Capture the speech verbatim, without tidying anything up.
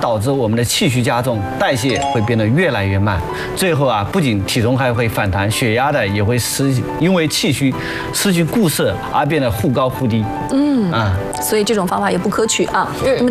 导致我们的气虚加重，代谢会变得越来越慢，最后啊，不仅体重还会反弹，血压的也会失，因为气虚失去固摄而变得忽高忽低。嗯啊， 所以这种方法也不可取啊。嗯。